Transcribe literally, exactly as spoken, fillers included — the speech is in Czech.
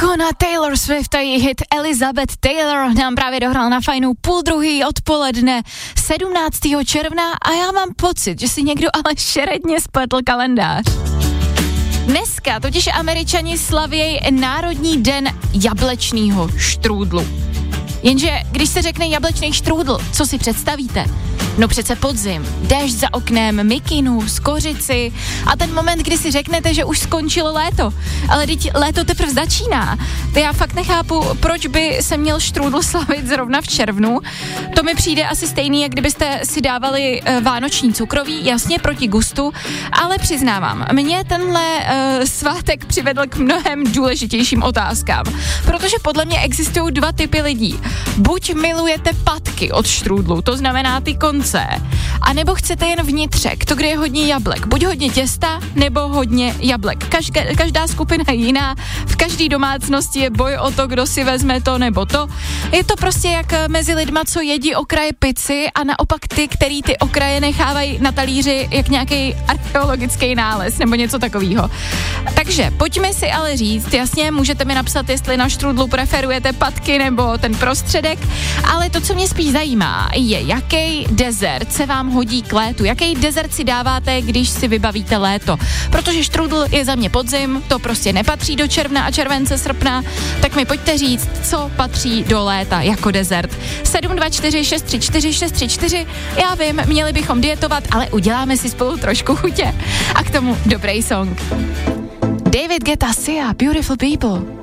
Ona Taylor Swift a její hit Elizabeth Taylor nám právě dohrál na fajnou půl druhý odpoledne sedmnáctého června a já mám pocit, že si někdo ale šeredně spletl kalendář. Dneska totiž Američani slavějí Národní den jablečného štrůdlu. Jenže když se řekne jablečný štrůdl, co si představíte? No přece podzim, déšť za oknem, mikinu, skořici a ten moment, kdy si řeknete, že už skončilo léto. Ale teď léto teprve začíná. To já fakt nechápu, proč by se měl štrůdl slavit zrovna v červnu. To mi přijde asi stejný, jak kdybyste si dávali uh, vánoční cukroví, jasně proti gustu, ale přiznávám, mě tenhle uh, svátek přivedl k mnohem důležitějším otázkám. Protože podle mě existují dva typy lidí. Buď milujete patky od štrůdlu, to znamená ty konce, anebo chcete jen vnitřek, to, kde je hodně jablek. Buď hodně těsta, nebo hodně jablek. Každá, každá skupina je jiná, v každé domácnosti je boj o to, kdo si vezme to nebo to. Je to prostě jak mezi lidma, co jedí okraje pici a naopak ty, který ty okraje nechávají na talíři jak nějaký archeologický nález nebo něco takového. Takže pojďme si ale říct, jasně, můžete mi napsat, jestli na štrůdlu preferujete patky nebo ten prostředek, ale to, co mě spíš zajímá, je, jaký dezert se vám hodí k létu, jaký dezert si dáváte, když si vybavíte léto. Protože štrůdl je za mě podzim, to prostě nepatří do června a července, srpna, tak mi pojďte říct, co patří do léta jako dezert. sedm dva čtyři šest tři čtyři šest tři čtyři, já vím, měli bychom dietovat, ale uděláme si spolu trošku chutě. A k tomu dobrý song. David Guetta, Sia, Beautiful People.